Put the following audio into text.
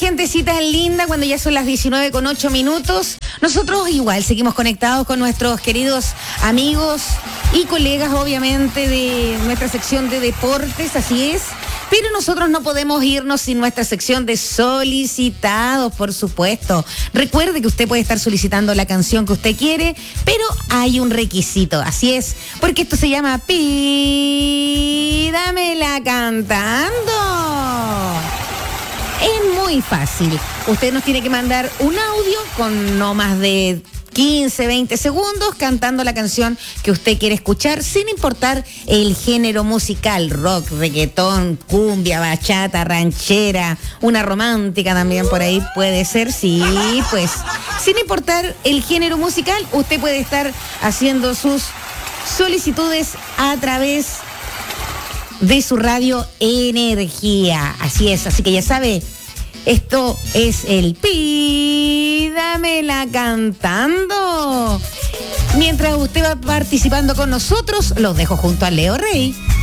gentecita linda, cuando ya son las 19:08. Nosotros igual seguimos conectados con nuestros queridos amigos y colegas, obviamente, de nuestra sección de deportes, así es. Pero nosotros no podemos irnos sin nuestra sección de solicitados, por supuesto. Recuerde que usted puede estar solicitando la canción que usted quiere, pero hay un requisito, así es, porque esto se llama Pídamela Cantando. Es muy fácil. Usted nos tiene que mandar un audio con no más de 15, 20 segundos cantando la canción que usted quiere escuchar, sin importar el género musical: rock, reggaetón, cumbia, bachata, ranchera, una romántica también por ahí puede ser, sí, pues sin importar el género musical, usted puede estar haciendo sus solicitudes a través de su radio Energía. Así es, así que ya sabe, esto es el Pídamela Cantando. Mientras usted va participando con nosotros, los dejo junto a Leo Rey.